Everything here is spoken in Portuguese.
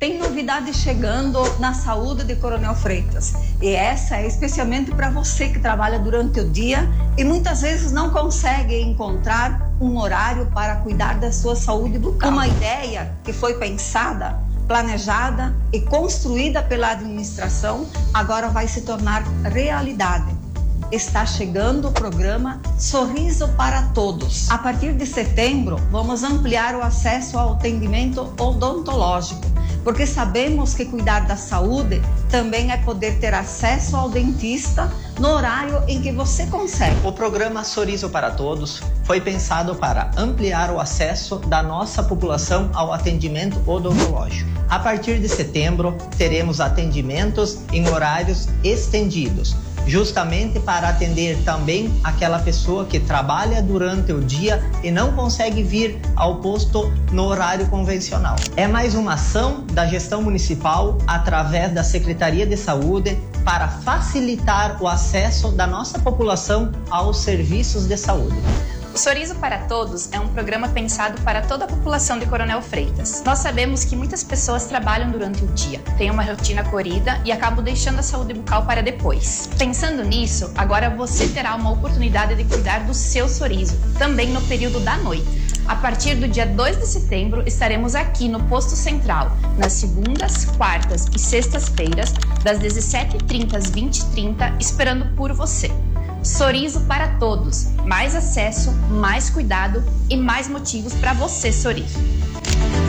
Tem novidade chegando na saúde de Coronel Freitas. E essa é especialmente para você que trabalha durante o dia e muitas vezes não consegue encontrar um horário para cuidar da sua saúde bucal. Uma ideia que foi pensada, planejada e construída pela administração agora vai se tornar realidade. Está chegando o programa Sorriso para Todos. A partir de setembro, vamos ampliar o acesso ao atendimento odontológico, porque sabemos que cuidar da saúde também é poder ter acesso ao dentista no horário em que você consegue. O programa Sorriso para Todos foi pensado para ampliar o acesso da nossa população ao atendimento odontológico. A partir de setembro, teremos atendimentos em horários estendidos, justamente para atender também aquela pessoa que trabalha durante o dia e não consegue vir ao posto no horário convencional. É mais uma ação da gestão municipal através da Secretaria de Saúde para facilitar o acesso da nossa população aos serviços de saúde. O Sorriso para Todos é um programa pensado para toda a população de Coronel Freitas. Nós sabemos que muitas pessoas trabalham durante o dia, têm uma rotina corrida e acabam deixando a saúde bucal para depois. Pensando nisso, agora você terá uma oportunidade de cuidar do seu sorriso, também no período da noite. A partir do dia 2 de setembro, estaremos aqui no Posto Central, nas segundas, quartas e sextas-feiras, das 17h30 às 20h30, esperando por você. Sorriso para Todos. Mais acesso, mais cuidado e mais motivos para você sorrir.